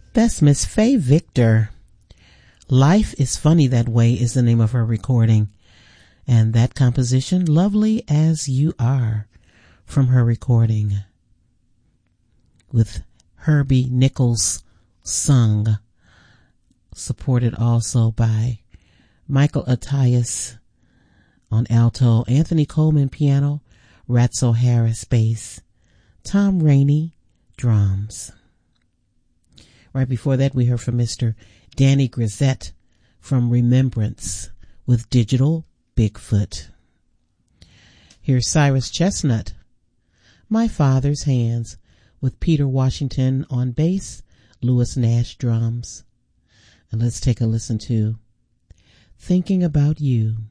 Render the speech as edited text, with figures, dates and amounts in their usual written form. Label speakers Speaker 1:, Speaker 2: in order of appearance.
Speaker 1: That's Miss Faye Victor. Life is Funny That Way is the name of her recording. And that composition, Lovely As You Are, from her recording with Herbie Nichols sung, supported also by Michael Attias on alto, Anthony Coleman piano, Ratso Harris bass, Tom Rainey drums. Right before that, we heard from Mr. Danny Grisette from Remembrance with Digital Bigfoot. Here's Cyrus Chestnut, My Father's Hands, with Peter Washington on bass, Lewis Nash drums. And let's take a listen to Thinking About You.